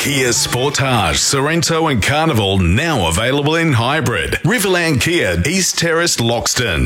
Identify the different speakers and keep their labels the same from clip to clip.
Speaker 1: Kia Sportage, Sorrento and Carnival now available in hybrid. Riverland Kia, East Terrace, Loxton.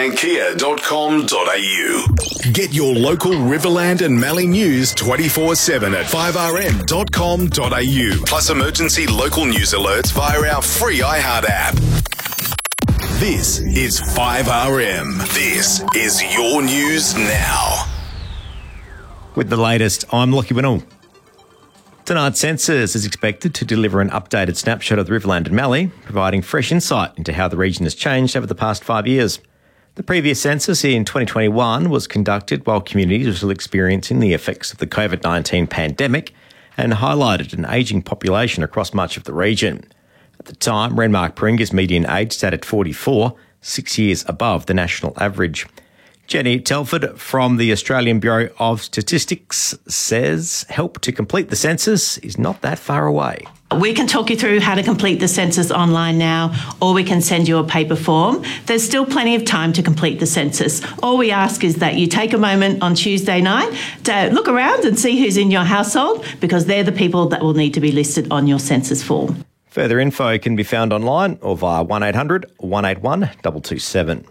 Speaker 1: riverlandkia.com.au. Get your local Riverland and Mallee news 24/7 at 5rm.com.au. Plus emergency local news alerts via our free iHeart app. This is 5RM. This is your news now.
Speaker 2: With the latest, I'm Lockie Winnell. Tonight's census is expected to deliver an updated snapshot of the Riverland and Mallee, providing fresh insight into how the region has changed over the past 5 years. The previous census in 2021 was conducted while communities were still experiencing the effects of the COVID-19 pandemic and highlighted an ageing population across much of the region. At the time, Renmark-Paringa's median age sat at 44, 6 years above the national average. Jenny Telford from the Australian Bureau of Statistics says help to complete the census is not that far away.
Speaker 3: We can talk you through how to complete the census online now, or we can send you a paper form. There's still plenty of time to complete the census. All we ask is that you take a moment on Tuesday night to look around and see who's in your household, because they're the people that will need to be listed on your census form.
Speaker 2: Further info can be found online or via 1800 181 227.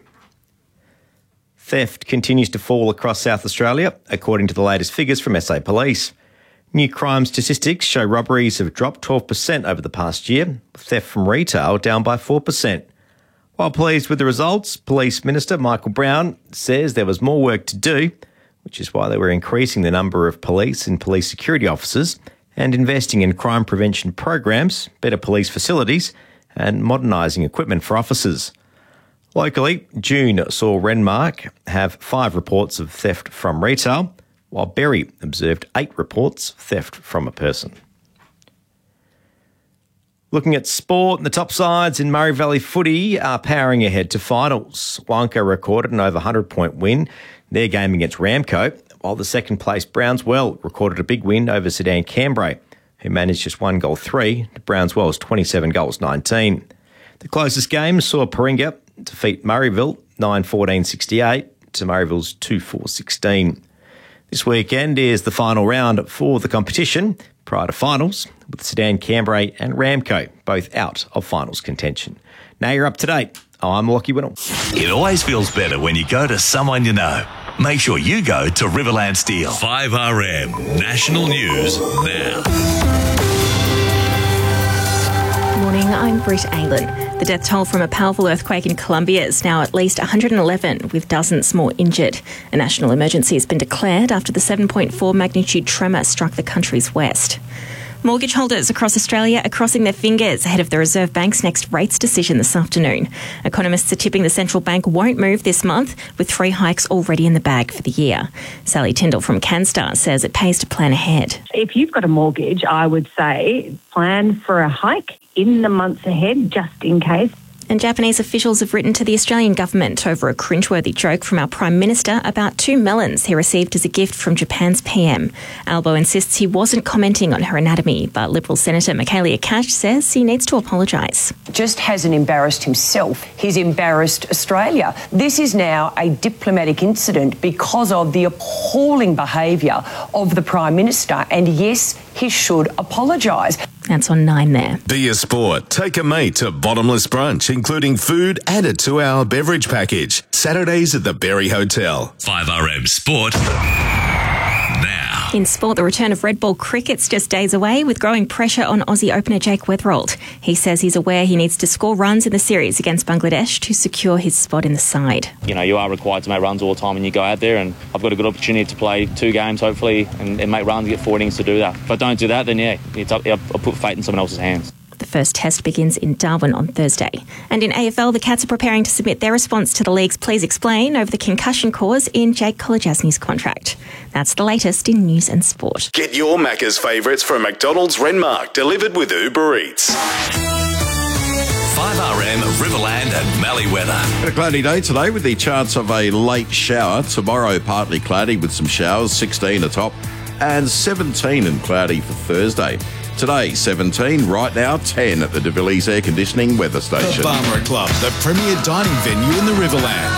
Speaker 2: Theft continues to fall across South Australia, according to the latest figures from SA Police. New crime statistics show robberies have dropped 12% over the past year, with theft from retail down by 4%. While pleased with the results, Police Minister Michael Brown says there was more work to do, which is why they were increasing the number of police and police security officers and investing in crime prevention programs, better police facilities and modernising equipment for officers. Locally, June saw Renmark have 5 reports of theft from retail, while Berry observed 8 reports of theft from a person. Looking at sport, the top sides in Murray Valley footy are powering ahead to finals. Wonka recorded an over 100-point win, their game against Ramco, while the second-place Brownswell recorded a big win over Sedan Cambrai, who managed just 1-3 to Brownswell's 27-19. The closest game saw Paringa defeat Murrayville 9-14-68 to Murrayville's 2-4-16. This weekend is the final round for the competition prior to finals, with Sedan Cambrai and Ramco both out of finals contention. Now you're up to date. I'm Lockie Winnell.
Speaker 4: It always feels better when you go to someone you know. Make sure you go to Riverland Steel.
Speaker 1: 5RM National News Now.
Speaker 5: Morning, I'm Britt Aylan. The death toll from a powerful earthquake in Colombia is now at least 111, with dozens more injured. A national emergency has been declared after the 7.4 magnitude tremor struck the country's west. Mortgage holders across Australia are crossing their fingers ahead of the Reserve Bank's next rates decision this afternoon. Economists are tipping the central bank won't move this month, with 3 hikes already in the bag for the year. Sally Tyndall from CanStar says it pays to plan ahead.
Speaker 6: If you've got a mortgage, I would say plan for a hike in the months ahead, just in case.
Speaker 5: And Japanese officials have written to the Australian government over a cringeworthy joke from our Prime Minister about 2 melons he received as a gift from Japan's PM. Albo insists he wasn't commenting on her anatomy, but Liberal Senator Michaelia Cash says he needs to apologise.
Speaker 7: Just hasn't embarrassed himself, he's embarrassed Australia. This is now a diplomatic incident because of the appalling behaviour of the Prime Minister, and yes, he should apologise.
Speaker 5: That's on 9 there.
Speaker 1: Be a Sport. Take a mate to Bottomless Brunch, including food and a 2-hour beverage package. Saturdays at the Berry Hotel. 5RM Sport. Now.
Speaker 5: In sport, the return of red ball cricket's just days away, with growing pressure on Aussie opener Jake Weatherald. He says he's aware he needs to score runs in the series against Bangladesh to secure his spot in the side.
Speaker 8: You know, you are required to make runs all the time when you go out there, and I've got a good opportunity to play 2 games, hopefully, and make runs, get 4 innings to do that. If I don't do that, then I'll put fate in someone else's hands.
Speaker 5: The first test begins in Darwin on Thursday. And in AFL, the Cats are preparing to submit their response to the league's Please Explain over the concussion clause in Jake Kolodjasny's contract. That's the latest in news and sport.
Speaker 1: Get your Macca's favourites from McDonald's Renmark, delivered with Uber Eats.
Speaker 4: 5RM Riverland and Mallee weather.
Speaker 9: A cloudy day today with the chance of a late shower. Tomorrow partly cloudy with some showers, 16 atop, and 17 and cloudy for Thursday. Today, 17, right now 10 at the De Villiers Air Conditioning Weather Station.
Speaker 1: The Barmera Club, the premier dining venue in the Riverland.